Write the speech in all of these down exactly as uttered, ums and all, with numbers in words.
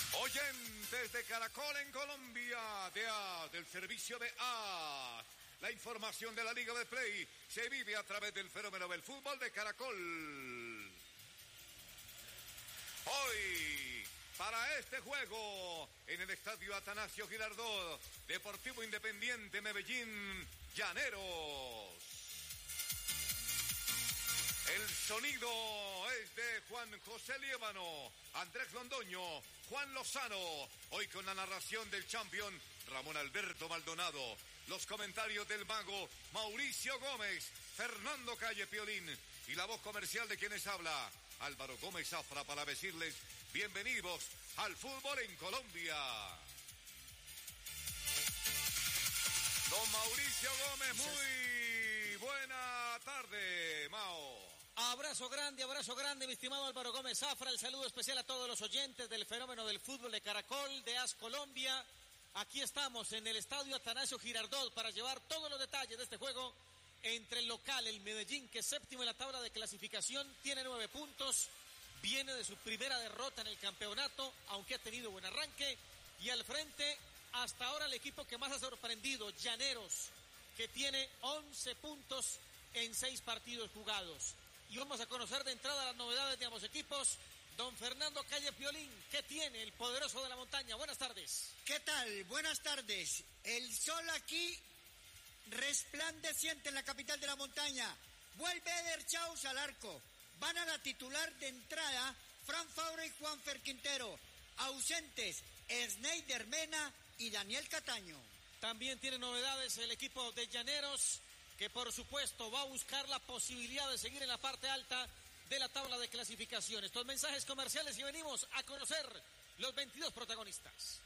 Oyentes de Caracol en Colombia, de A, del servicio de A. La información de la Liga de Play se vive a través del fenómeno del fútbol de Caracol. Hoy, para este juego, en el estadio Atanasio Girardot, Deportivo Independiente Medellín, Llaneros. El sonido es de Juan José Liébano, Andrés Londoño, Juan Lozano. Hoy con la narración del champion Ramón Alberto Maldonado. Los comentarios del mago Mauricio Gómez, Fernando Calle Piolín. Y la voz comercial de quienes habla, Álvaro Gómez Zafra, para decirles bienvenidos al fútbol en Colombia. Don Mauricio Gómez, muy buena tarde, Mao. Abrazo grande, abrazo grande, mi estimado Álvaro Gómez Zafra. El saludo especial a todos los oyentes del fenómeno del fútbol de Caracol, de A S Colombia. Aquí estamos en el estadio Atanasio Girardot para llevar todos los detalles de este juego entre el local, el Medellín, que es séptimo en la tabla de clasificación, tiene nueve puntos, viene de su primera derrota en el campeonato, aunque ha tenido buen arranque, y al frente, hasta ahora el equipo que más ha sorprendido, Llaneros, que tiene once puntos en seis partidos jugados. Y vamos a conocer de entrada las novedades de ambos equipos. Don Fernando Calle Piolín, ¿qué tiene el poderoso de la montaña? Buenas tardes. ¿Qué tal? Buenas tardes. El sol aquí resplandeciente en la capital de la montaña. Vuelve Eder Chaus al arco. Van a la titular de entrada Fran Fabra y Juanfer Quintero. Ausentes Sneider Mena y Daniel Cataño. También tiene novedades el equipo de Llaneros, que por supuesto va a buscar la posibilidad de seguir en la parte alta de la tabla de clasificación. Estos mensajes comerciales y venimos a conocer los veintidós protagonistas.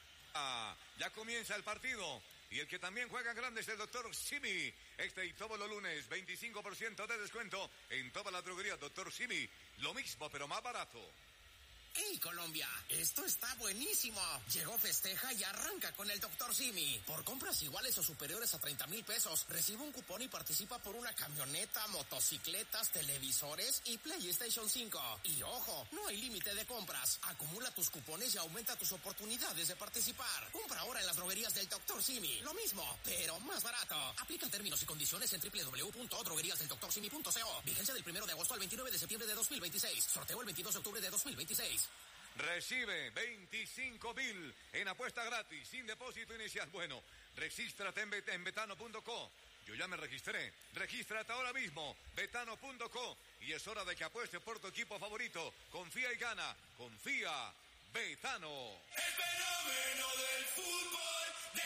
Ah, ya comienza el partido y el que también juega grande es el doctor Simi. Este y todos los lunes, veinticinco por ciento de descuento en toda la droguería doctor Simi. Lo mismo, pero más barato. ¡Hey, Colombia! Esto está buenísimo. Llegó Festeja y arranca con el doctor Simi. Por compras iguales o superiores a treinta mil pesos, recibe un cupón y participa por una camioneta, motocicletas, televisores y PlayStation cinco. Y ojo, no hay límite de compras. Acumula tus cupones y aumenta tus oportunidades de participar. Compra ahora en las droguerías del doctor Simi. Lo mismo, pero más barato. Aplican términos y condiciones en doble u doble u doble u punto droguerías del doctor simi punto co. Vigencia del primero de agosto al veintinueve de septiembre de dos mil veintiséis. Sorteo el veintidós de octubre de dos mil veintiséis. Recibe veinticinco mil en apuesta gratis, sin depósito inicial. Bueno, regístrate en, bet- en betano punto co. Yo ya me registré. Regístrate ahora mismo, betano punto co. Y es hora de que apuestes por tu equipo favorito. Confía y gana. Confía, Betano. El fenómeno del fútbol de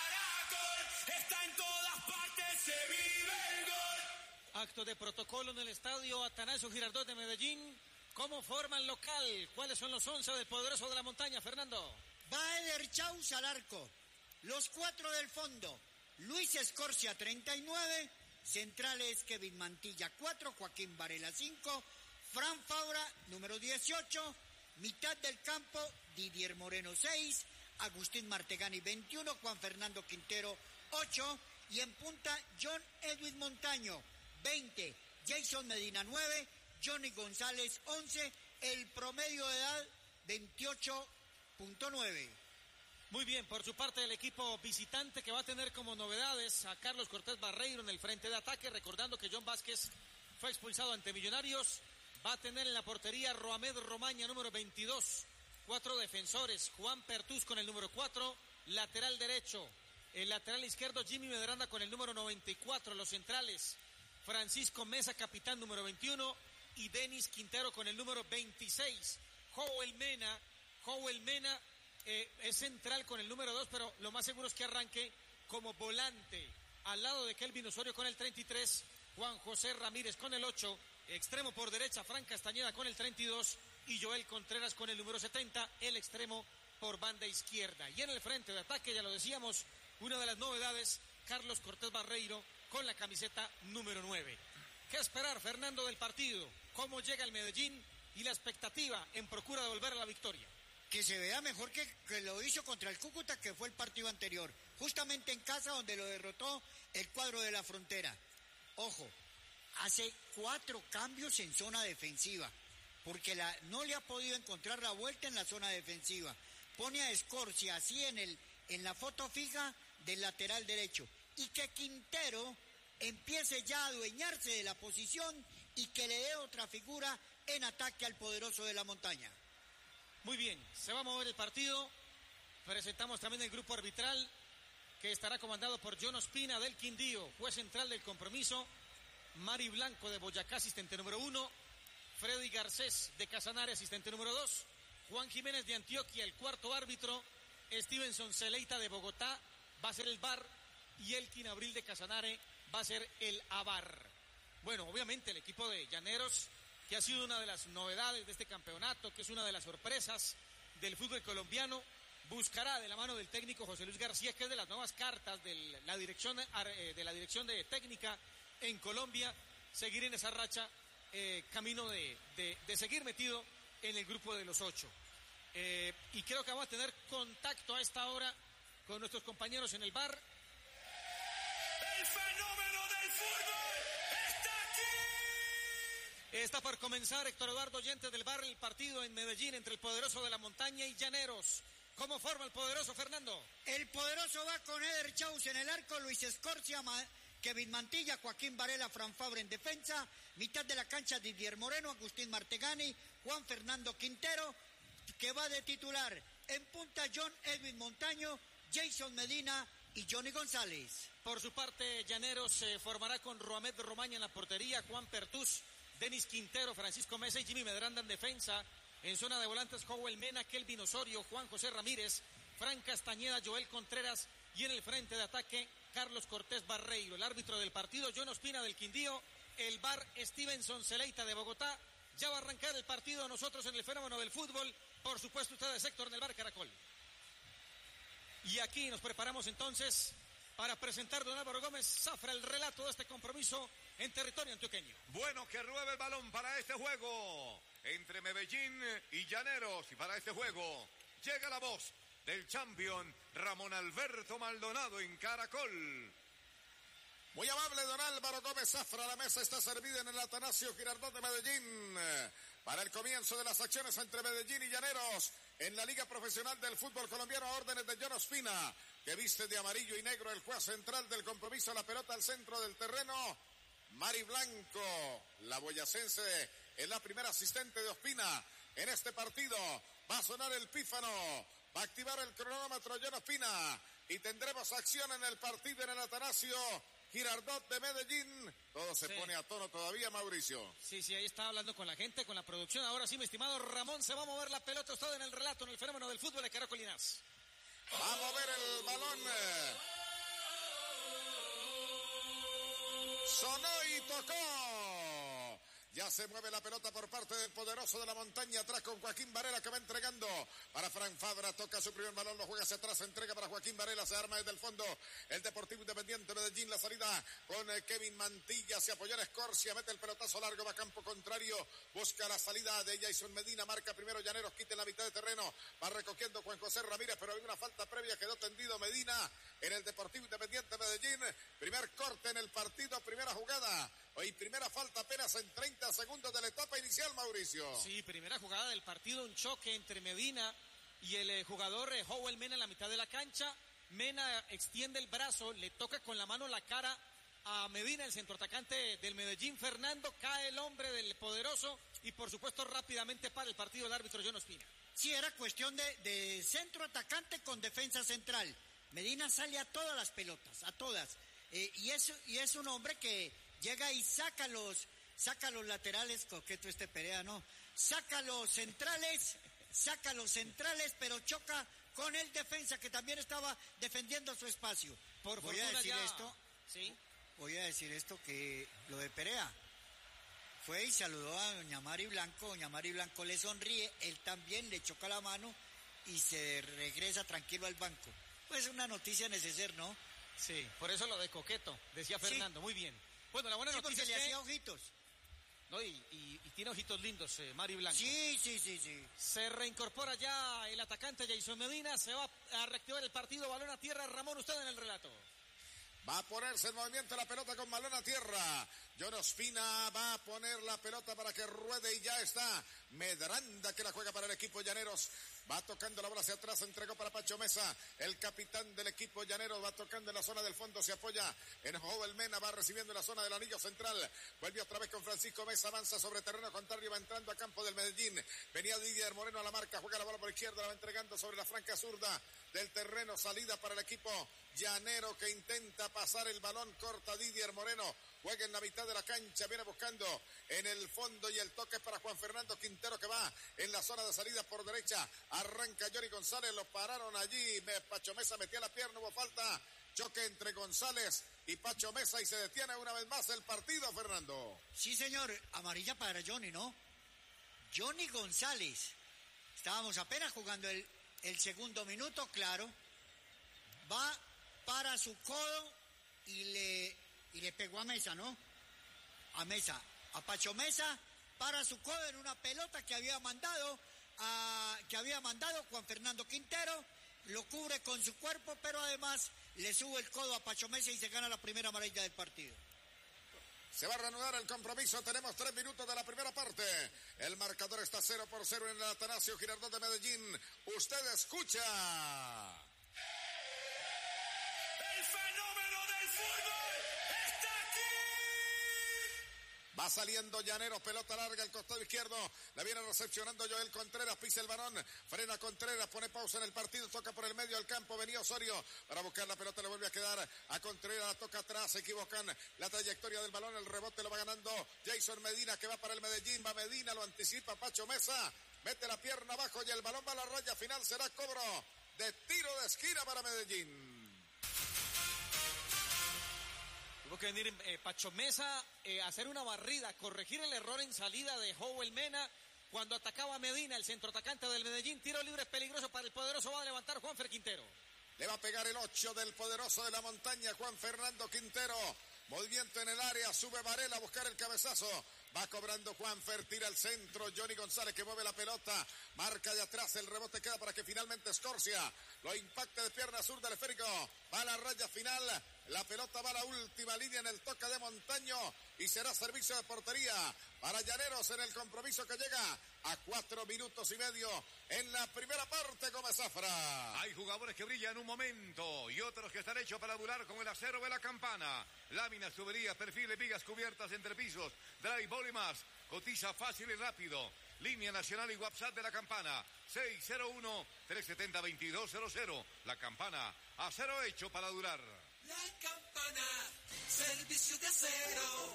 Caracol está en todas partes, se vive el gol. Acto de protocolo en el estadio Atanasio Girardot de Medellín. ¿Cómo forma el local? ¿Cuáles son los once del poderoso de la montaña, Fernando? Va Eder Chaus al arco. Los cuatro del fondo. Luis Escorcia, treinta y nueve. Centrales Kevin Mantilla, cuatro. Joaquín Varela, cinco. Fran Fabra, número dieciocho. Mitad del campo, Didier Moreno, seis. Agustín Martegani, veintiuno. Juan Fernando Quintero, ocho. Y en punta, John Edwin Montaño, veinte. Jason Medina, nueve. Johnny González, once, el promedio de edad, veintiocho punto nueve. Muy bien, por su parte el equipo visitante, que va a tener como novedades a Carlos Cortés Barreiro en el frente de ataque, recordando que John Vázquez fue expulsado ante Millonarios. Va a tener en la portería Roamed Romaña, número veintidós, cuatro defensores, Juan Pertús con el número cuatro, lateral derecho, el lateral izquierdo Jimmy Medranda con el número noventa y cuatro, los centrales Francisco Mesa, capitán, número veintiuno, y Denis Quintero con el número veintiséis. Joel Mena, Joel Mena eh, es central con el número dos, pero lo más seguro es que arranque como volante, al lado de Kelvin Osorio con el treinta y tres, Juan José Ramírez con el ocho, extremo por derecha, Fran Castañeda con el treinta y dos, y Joel Contreras con el número setenta, el extremo por banda izquierda. Y en el frente de ataque, ya lo decíamos, una de las novedades, Carlos Cortés Barreiro con la camiseta número nueve. ¿Qué esperar, Fernando, del partido? ¿Cómo llega el Medellín y la expectativa en procura de volver a la victoria? Que se vea mejor que, que lo hizo contra el Cúcuta, que fue el partido anterior, justamente en casa donde lo derrotó el cuadro de la Frontera. Ojo, hace cuatro cambios en zona defensiva. porque la, no le ha podido encontrar la vuelta en la zona defensiva. Pone a Escorcia así en, el, en la foto fija del lateral derecho. Y que Quintero empiece ya a adueñarse de la posición y que le dé otra figura en ataque al poderoso de la montaña. Muy bien, se va a mover el partido. Presentamos también el grupo arbitral, que estará comandado por John Ospina del Quindío, juez central del compromiso, Mari Blanco de Boyacá, asistente número uno, Freddy Garcés de Casanare, asistente número dos, Juan Jiménez de Antioquia, el cuarto árbitro, Stevenson Celeita de Bogotá va a ser el V A R y Elkin Abril de Casanare va a ser el A V A R. Bueno, obviamente el equipo de Llaneros, que ha sido una de las novedades de este campeonato, que es una de las sorpresas del fútbol colombiano, buscará de la mano del técnico José Luis García, que es de las nuevas cartas de la dirección de la dirección de técnica en Colombia, seguir en esa racha, eh, camino de, de, de seguir metido en el grupo de los ocho. Eh, y creo que vamos a tener contacto a esta hora con nuestros compañeros en el V A R. El fenómeno del fútbol está aquí. Está por comenzar, Héctor Eduardo Oyentes del V A R, el partido en Medellín entre el poderoso de la montaña y Llaneros. ¿Cómo forma el poderoso, Fernando? El poderoso va con Eder Chaus en el arco, Luis Escorcia, Ma- Kevin Mantilla, Joaquín Varela, Fran Fabre en defensa, mitad de la cancha Didier Moreno, Agustín Martegani, Juan Fernando Quintero, que va de titular. En punta John Edwin Montaño, Jason Medina y Johnny González. Por su parte, Llaneros se formará con Roamed Romaña en la portería, Juan Pertús, Denis Quintero, Francisco Mesa y Jimmy Medranda en defensa. En zona de volantes, Joel Mena, Kelvin Osorio, Juan José Ramírez, Fran Castañeda, Joel Contreras y en el frente de ataque, Carlos Cortés Barreiro. El árbitro del partido, John Ospina del Quindío, el V A R, Stevenson Celeita de Bogotá. Ya va a arrancar el partido, nosotros en el fenómeno del fútbol, por supuesto ustedes, Héctor, en el V A R Caracol. Y aquí nos preparamos entonces para presentar don Álvaro Gómez Zafra el relato de este compromiso en territorio antioqueño. Bueno, que ruede el balón para este juego entre Medellín y Llaneros. Y para este juego llega la voz del champion Ramón Alberto Maldonado en Caracol. Muy amable don Álvaro Gómez Zafra, la mesa está servida en el Atanasio Girardot de Medellín para el comienzo de las acciones entre Medellín y Llaneros en la Liga Profesional del Fútbol Colombiano a órdenes de John Ospina, que viste de amarillo y negro, el juez central del compromiso. La pelota al centro del terreno, Mari Blanco, la boyacense, es la primera asistente de Ospina en este partido. Va a sonar el pífano, va a activar el cronómetro John Ospina y tendremos acción en el partido en el Atanasio Girardot de Medellín. Todo se Sí. pone a tono todavía, Mauricio. Sí, sí, ahí está hablando con la gente, con la producción. Ahora sí, mi estimado Ramón, se va a mover la pelota usted en el relato, en el fenómeno del fútbol de Caracolinas. Va a mover el balón. Sonó y tocó. Ya se mueve la pelota por parte del poderoso de la montaña, atrás con Joaquín Varela, que va entregando para Fran Fabra, toca su primer balón, lo juega hacia atrás, entrega para Joaquín Varela, se arma desde el fondo el Deportivo Independiente Medellín, la salida con eh, Kevin Mantilla, se apoya en Escorcia, mete el pelotazo largo, va a campo contrario, busca la salida de Jason Medina, marca primero Llaneros, quita en la mitad de terreno, va recogiendo Juan José Ramírez, pero hay una falta previa, quedó tendido Medina en el Deportivo Independiente Medellín, primer corte en el partido, primera jugada, hoy primera falta apenas en treinta segundos de la etapa inicial, Mauricio. Sí, primera jugada del partido, un choque entre Medina y el eh, jugador eh, Joel Mena en la mitad de la cancha. Mena extiende el brazo, le toca con la mano la cara a Medina, el centroatacante del Medellín. Fernando, cae el hombre del poderoso y por supuesto rápidamente para el partido el árbitro John Ospina. Sí, era cuestión de, de centro atacante con defensa central. Medina sale a todas las pelotas, a todas. Eh, y, es, y es un hombre que llega y saca los, saca los laterales, coqueto este Perea, ¿no? Saca los centrales, saca los centrales, pero choca con el defensa que también estaba defendiendo su espacio. Por voy a fortuna decir ya- esto, Sí. voy a decir esto que lo de Perea. Fue y saludó a doña Mari Blanco, doña Mari Blanco le sonríe, él también le choca la mano y se regresa tranquilo al banco. Pues una noticia necesaria, ¿no? Sí, por eso lo de coqueto, decía Sí. Fernando, muy bien. Bueno, la buena Sí, noticia porque es le que... hacía ojitos. No, y, y- y tiene ojitos lindos, eh, Mari Blanco. Sí, sí, sí, sí. Se reincorpora ya el atacante Jason Medina, se va a reactivar el partido, balón a tierra. Ramón, usted en el relato. Va a ponerse en movimiento la pelota con balón a tierra. John Ospina va a poner la pelota para que ruede y ya está. Medranda que la juega para el equipo Llaneros. Va tocando la bola hacia atrás, entregó para Pacho Mesa. El capitán del equipo Llaneros va tocando en la zona del fondo, se apoya en Joel Mena, va recibiendo en la zona del anillo central. Vuelve otra vez con Francisco Mesa, avanza sobre terreno contrario, va entrando a campo del Medellín. Venía Didier Moreno a la marca, juega la bola por izquierda, la va entregando sobre la franca zurda del terreno. Salida para el equipo llanero que intenta pasar el balón, corta Didier Moreno. Juega en la mitad de la cancha, viene buscando en el fondo y el toque es para Juan Fernando Quintero que va en la zona de salida por derecha. Arranca Johnny González, lo pararon allí. Pacho Mesa metía la pierna, hubo falta. Choque entre González y Pacho Mesa y se detiene una vez más el partido, Fernando. Sí, señor, amarilla para Johnny, ¿no? Johnny González. Estábamos apenas jugando el, el segundo minuto, claro. Va para su codo y le, y le pegó a Mesa, ¿no? A Mesa, a Pacho Mesa, para su codo en una pelota que había mandado, a, que había mandado Juan Fernando Quintero. Lo cubre con su cuerpo, pero además le sube el codo a Pacho Mesa y se gana la primera amarilla del partido. Se va a reanudar el compromiso, tenemos tres minutos de la primera parte. El marcador está cero por cero en el Atanasio Girardot de Medellín. Usted escucha. El fenómeno del fútbol está aquí. Va saliendo Llaneros, pelota larga al costado izquierdo, la viene recepcionando Joel Contreras, pisa el balón, frena Contreras, pone pausa en el partido, toca por el medio del campo, venía Osorio para buscar la pelota, le vuelve a quedar a Contreras, toca atrás, se equivocan la trayectoria del balón, el rebote lo va ganando Jason Medina que va para el Medellín, va Medina, lo anticipa Pacho Mesa, mete la pierna abajo y el balón va a la raya final, será cobro de tiro de esquina para Medellín. Tuvo que venir eh, Pacho Mesa eh, hacer una barrida, corregir el error en salida de Joel Mena cuando atacaba Medina, el centroatacante del Medellín. Tiro libre peligroso para el poderoso, va a levantar Juanfer Quintero. Le va a pegar el ocho del poderoso de la montaña, Juan Fernando Quintero. Movimiento en el área, sube Varela a buscar el cabezazo. Va cobrando Juanfer, tira el centro, Johnny González que mueve la pelota, marca de atrás, el rebote queda para que finalmente Escorcia lo impacte de pierna zurda del esférico, va a la raya final, la pelota va a la última línea en el toque de Montaño y será servicio de portería para Llaneros en el compromiso que llega a cuatro minutos y medio en la primera parte, Gómez Zafra. Hay jugadores que brillan un momento y otros que están hechos para durar con el acero de la campana. Láminas, tuberías, perfiles, vigas cubiertas, entrepisos, dry ball y más. Cotiza fácil y rápido. Línea nacional y WhatsApp de la campana. seis cero uno, tres siete cero, dos dos cero cero. La campana, acero hecho para durar. La campana, servicio de acero.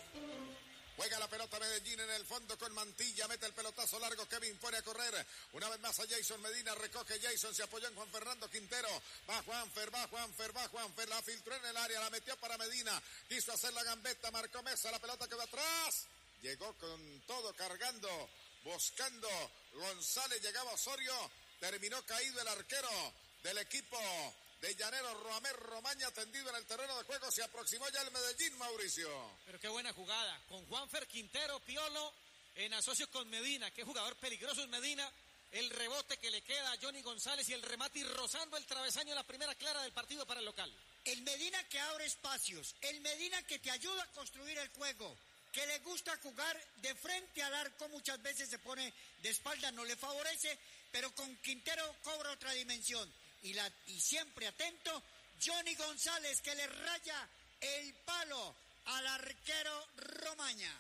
Juega la pelota Medellín en el fondo con Mantilla, mete el pelotazo largo, Kevin pone a correr, una vez más a Jason Medina, recoge Jason, se apoyó en Juan Fernando Quintero, va Juanfer, va Juanfer, va Juanfer, la filtró en el área, la metió para Medina, quiso hacer la gambeta, marcó Mesa, la pelota quedó atrás, llegó con todo cargando, buscando González, llegaba Osorio, terminó caído el arquero del equipo de Llaneros, Roamer Romaña, tendido en el terreno de juego, se aproximó ya el Medellín, Mauricio. Pero qué buena jugada, con Juanfer Quintero, Piolo, en asocio con Medina, qué jugador peligroso es Medina, el rebote que le queda a Johnny González y el remate y rozando el travesaño en la primera clara del partido para el local. El Medina que abre espacios, el Medina que te ayuda a construir el juego, que le gusta jugar de frente al arco, muchas veces se pone de espalda, no le favorece, pero con Quintero cobra otra dimensión. Y, la, y siempre atento, Johnny González que le raya el palo al arquero Romaña.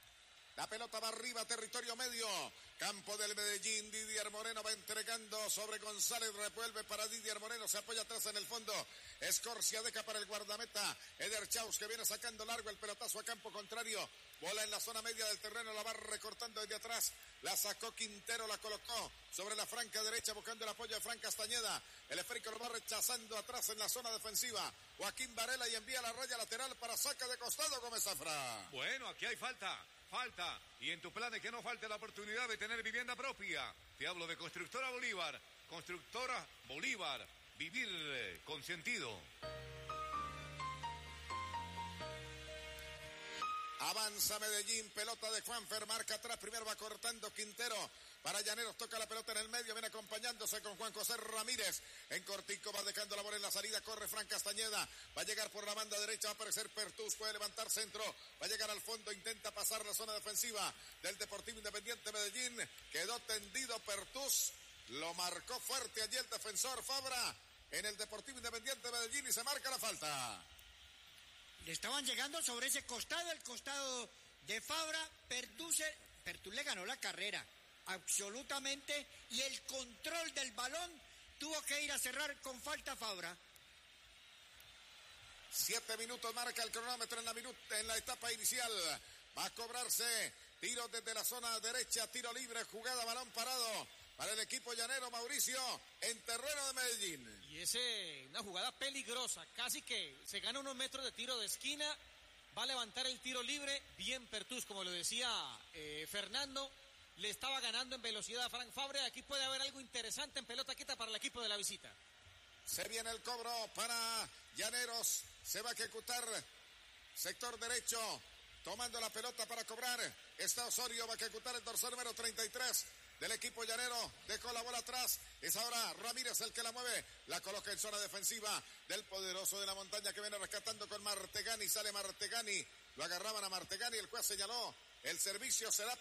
La pelota va arriba, territorio medio, campo del Medellín, Didier Moreno va entregando sobre González, revuelve para Didier Moreno, se apoya atrás en el fondo, Escorcia deja para el guardameta, Eder Chaus que viene sacando largo el pelotazo a campo contrario, bola en la zona media del terreno, la va recortando desde atrás, la sacó Quintero, la colocó sobre la franca derecha buscando el apoyo de Fran Castañeda, el esférico lo va rechazando atrás en la zona defensiva, Joaquín Varela y envía la raya lateral para saca de costado Gómez Zafra. Bueno, aquí hay falta. Falta, y en tu plan es que no falte la oportunidad de tener vivienda propia. Te hablo de Constructora Bolívar. Constructora Bolívar, vivir eh, con sentido. Avanza Medellín, pelota de Juanfer, marca atrás, primero va cortando Quintero, para Llaneros, toca la pelota en el medio, viene acompañado acompañándose con Juan José Ramírez. En cortico va dejando la bola en la salida, corre Fran Castañeda, va a llegar por la banda derecha, va a aparecer Pertús, puede levantar centro, va a llegar al fondo, intenta pasar la zona defensiva del Deportivo Independiente Medellín, quedó tendido Pertús, lo marcó fuerte allí el defensor Fabra en el Deportivo Independiente Medellín y se marca la falta. Le estaban llegando sobre ese costado, el costado de Fabra, Pertús, Pertús le ganó la carrera, absolutamente, y el control del balón tuvo que ir a cerrar con falta Fabra. Siete minutos marca el cronómetro en la, minuta, en la etapa inicial. Va a cobrarse tiro desde la zona derecha, tiro libre, jugada, balón parado para el equipo llanero, Mauricio, en terreno de Medellín. Y ese, una jugada peligrosa, casi que se gana unos metros de tiro de esquina, va a levantar el tiro libre, bien Pertús, como lo decía eh, Fernando, le estaba ganando en velocidad a Frank Fabra. Aquí puede haber algo interesante en pelota quieta para el equipo de la visita. Se viene el cobro para Llaneros, se va a ejecutar sector derecho, tomando la pelota para cobrar, está Osorio, va a ejecutar el dorsal número treinta y tres del equipo llanero, dejó la bola atrás, es ahora Ramírez el que la mueve, la coloca en zona defensiva del poderoso de la montaña que viene rescatando con Martegani, sale Martegani, lo agarraban a Martegani, el juez señaló, el servicio será